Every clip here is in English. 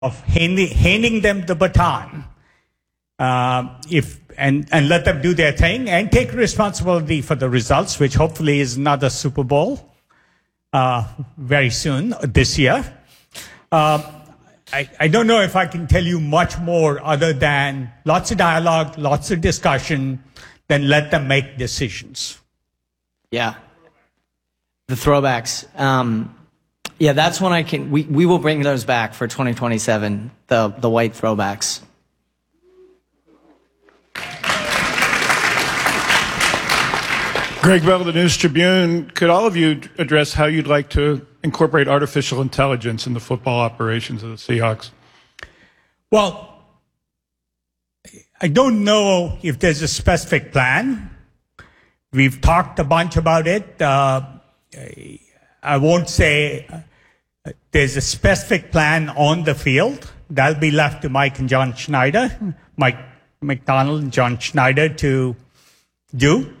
of handing them the baton, and let them do their thing and take responsibility for the results, which hopefully is another Super Bowl very soon this year. I don't know if I can tell you much more other than lots of dialogue, lots of discussion, then let them make decisions. Yeah. The throwbacks. Yeah, that's when we will bring those back for 2027, the white throwbacks. Greg Bell, the News Tribune. Could all of you address how you'd like to incorporate artificial intelligence in the football operations of the Seahawks? Well, I don't know if there's a specific plan. We've talked a bunch about it. I won't say there's a specific plan on the field. That'll be left to Mike Macdonald and John Schneider to do.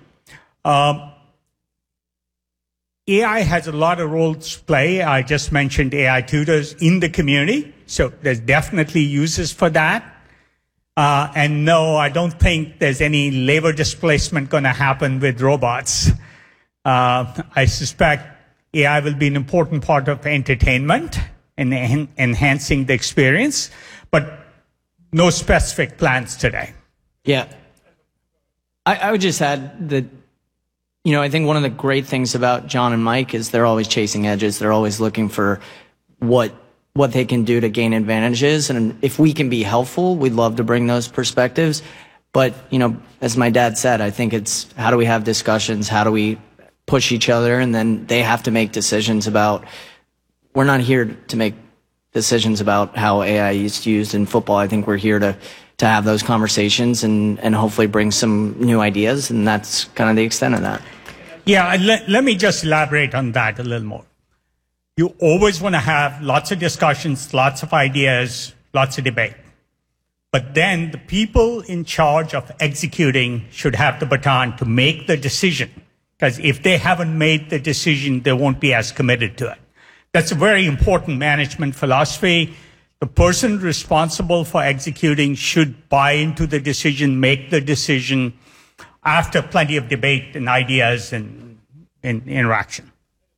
AI has a lot of roles to play. I just mentioned AI tutors in the community, so there's definitely uses for that. And no, I don't think there's any labor displacement going to happen with robots. I suspect AI will be an important part of entertainment and enhancing the experience, but no specific plans today. Yeah. I would just add that, you know, I think one of the great things about John and Mike is they're always chasing edges. They're always looking for what they can do to gain advantages. And if we can be helpful, we'd love to bring those perspectives. But, you know, as my dad said, I think it's how do we have discussions? How do we push each other? And then they have to make decisions about, we're not here to make decisions about how AI is used in football. I think we're here to have those conversations and hopefully bring some new ideas. And that's kind of the extent of that. Yeah, let me just elaborate on that a little more. You always want to have lots of discussions, lots of ideas, lots of debate. But then the people in charge of executing should have the baton to make the decision. Because if they haven't made the decision, they won't be as committed to it. That's a very important management philosophy. The person responsible for executing should buy into the decision, make the decision after plenty of debate and ideas and interaction.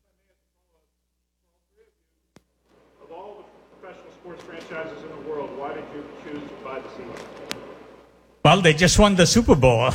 Of all the professional sports franchises in the world, why did you choose to buy the Seahawks? Well, they just won the Super Bowl.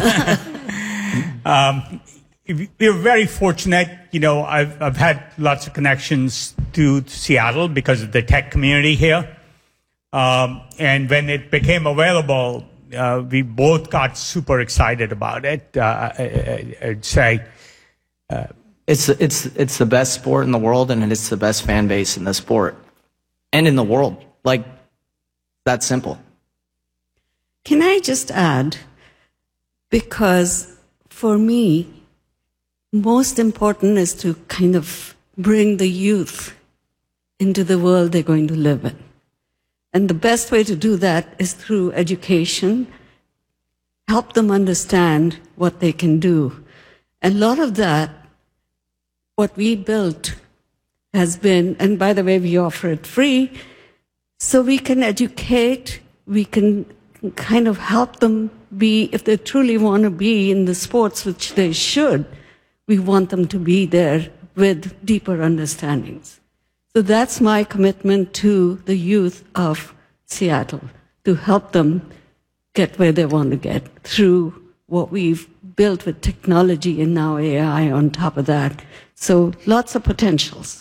We're very fortunate. You know, I've had lots of connections to Seattle because of the tech community here. And when it became available, we both got super excited about it. I'd say it's the best sport in the world, and it's the best fan base in the sport and in the world. Like, that's simple. Can I just add, because for me, most important is to kind of bring the youth into the world they're going to live in. And the best way to do that is through education, help them understand what they can do. And a lot of that, what we built has been, and by the way, we offer it free, so we can educate, we can kind of help them be, if they truly want to be in the sports, which they should, we want them to be there with deeper understandings. So that's my commitment to the youth of Seattle, to help them get where they want to get through what we've built with technology and now AI on top of that. So lots of potentials.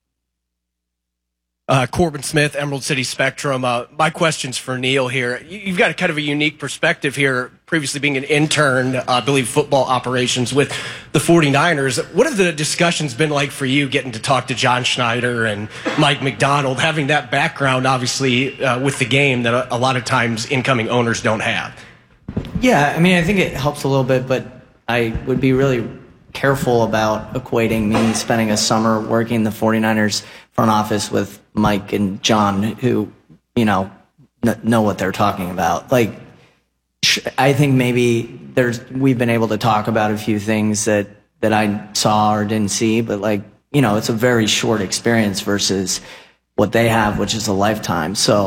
Corbin Smith, Emerald City Spectrum. My question's for Neil here. You've got kind of a unique perspective here, previously being an intern, I believe, football operations with the 49ers. What have the discussions been like for you getting to talk to John Schneider and Mike Macdonald, having that background, obviously, with the game that a lot of times incoming owners don't have? Yeah, I mean, I think it helps a little bit, but I would be really careful about equating me spending a summer working the 49ers front office with Mike and John, who, you know what they're talking about. Like, I think maybe we've been able to talk about a few things that I saw or didn't see, but, like, you know, it's a very short experience versus what they have, which is a lifetime. So